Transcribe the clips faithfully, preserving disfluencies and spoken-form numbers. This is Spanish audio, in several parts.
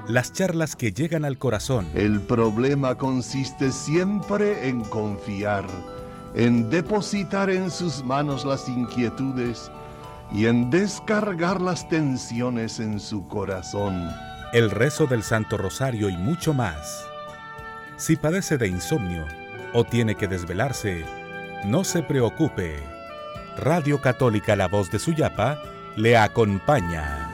Las charlas que llegan al corazón. El problema consiste siempre en confiar, en depositar en sus manos las inquietudes y en descargar las tensiones en su corazón. El rezo del Santo Rosario y mucho más. Si padece de insomnio o tiene que desvelarse, no se preocupe. Radio Católica La Voz de Suyapa le acompaña.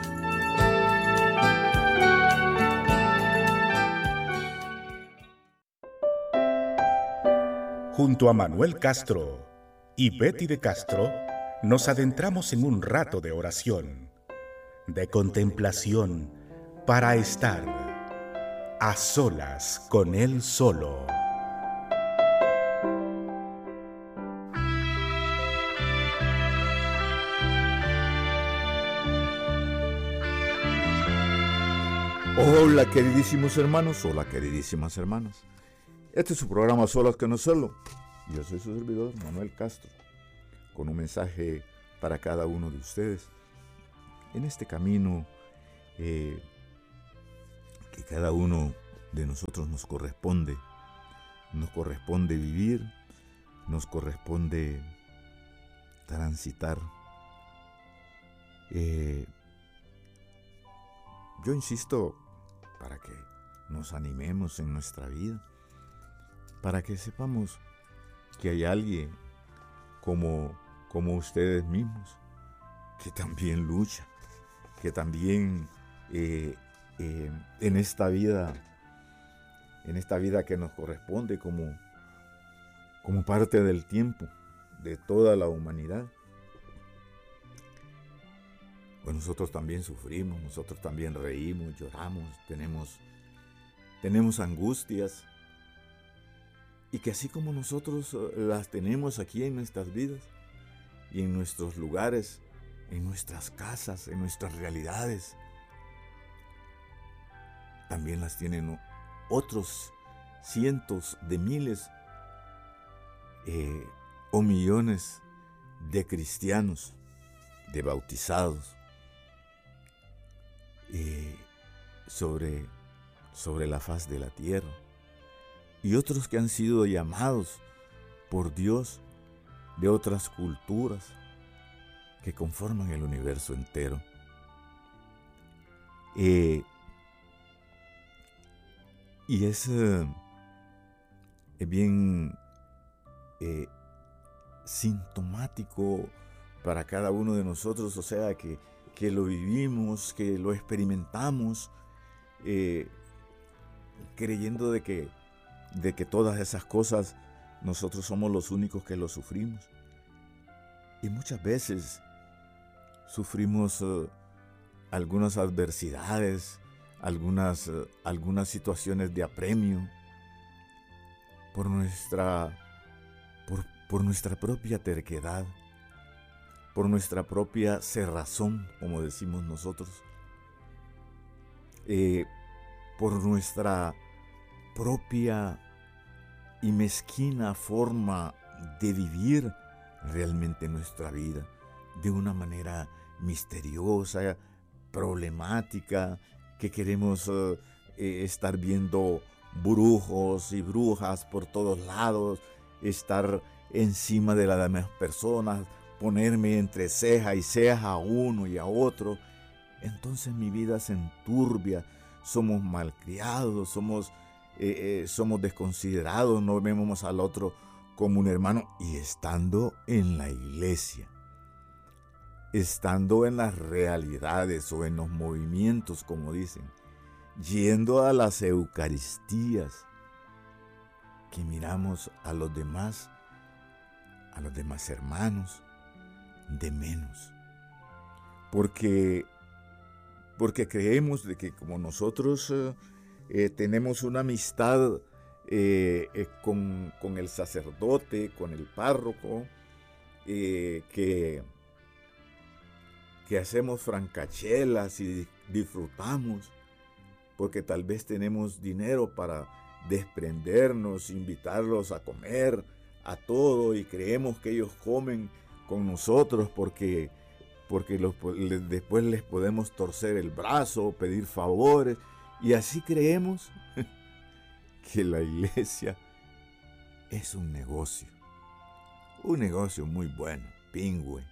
Junto a Manuel Castro y Betty de Castro, nos adentramos en un rato de oración, de contemplación, para estar a solas con Él solo. Hola queridísimos hermanos, hola queridísimas hermanas. Este es su programa Solas que no solo. Yo soy su servidor Manuel Castro, con un mensaje para cada uno de ustedes en este camino eh, que cada uno de nosotros nos corresponde, nos corresponde vivir, nos corresponde transitar. Eh, yo insisto para que nos animemos en nuestra vida, para que sepamos que hay alguien como, como ustedes mismos, que también lucha, que también eh, eh, en esta vida, en esta vida que nos corresponde como, como parte del tiempo de toda la humanidad, pues nosotros también sufrimos, nosotros también reímos, lloramos, tenemos, tenemos angustias, y que así como nosotros las tenemos aquí en nuestras vidas y en nuestros lugares, en nuestras casas, en nuestras realidades, también las tienen otros cientos de miles eh, o millones de cristianos, de bautizados, eh, sobre, sobre la faz de la tierra. Y otros que han sido llamados por Dios de otras culturas que conforman el universo entero. Eh, y es, eh, es bien eh, sintomático para cada uno de nosotros, o sea, que, que lo vivimos, que lo experimentamos, eh, creyendo de que de que todas esas cosas nosotros somos los únicos que lo sufrimos. Y muchas veces sufrimos uh, algunas adversidades, algunas, uh, algunas situaciones de apremio por nuestra, por, por nuestra propia terquedad, por nuestra propia cerrazón, como decimos nosotros, eh, por nuestra propia y mezquina forma de vivir realmente nuestra vida de una manera misteriosa, problemática, que queremos uh, eh, estar viendo brujos y brujas por todos lados, estar encima de las demás personas, ponerme entre ceja y ceja a uno y a otro. Entonces mi vida se enturbia, somos malcriados, somos Eh, eh, somos desconsiderados, no vemos al otro como un hermano. Y estando en la iglesia, estando en las realidades o en los movimientos, como dicen, yendo a las eucaristías, que miramos a los demás, a los demás hermanos, de menos. Porque, porque creemos de que como nosotros eh, Eh, tenemos una amistad eh, eh, con, con el sacerdote, con el párroco, eh, que, que hacemos francachelas y disfrutamos, porque tal vez tenemos dinero para desprendernos, invitarlos a comer, a todo, y creemos que ellos comen con nosotros porque, porque los, después les podemos torcer el brazo, pedir favores. Y así creemos que la iglesia es un negocio, un negocio muy bueno, pingüe.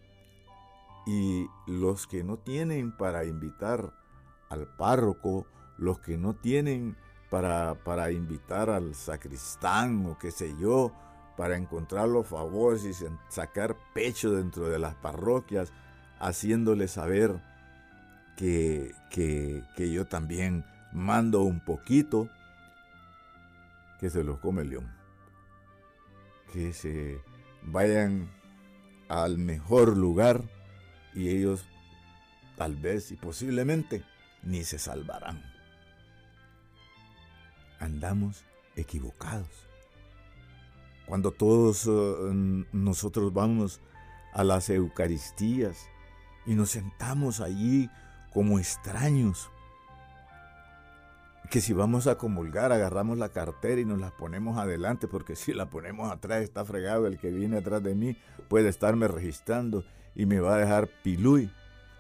Y los que no tienen para invitar al párroco, los que no tienen para, para invitar al sacristán o qué sé yo, para encontrar los favores y sacar pecho dentro de las parroquias, haciéndole saber que, que, que yo también mando un poquito, que se los come el león. Que se vayan al mejor lugar y ellos tal vez y posiblemente ni se salvarán. Andamos equivocados. Cuando todos uh, nosotros vamos a las Eucaristías y nos sentamos allí como extraños, que si vamos a comulgar agarramos la cartera y nos la ponemos adelante, porque si la ponemos atrás está fregado, el que viene atrás de mí puede estarme registrando y me va a dejar pilui.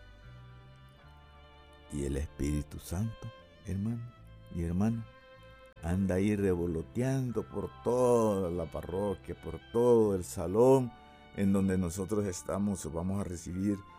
Y el Espíritu Santo, hermano y hermana, anda ahí revoloteando por toda la parroquia, por todo el salón en donde nosotros estamos, vamos a recibir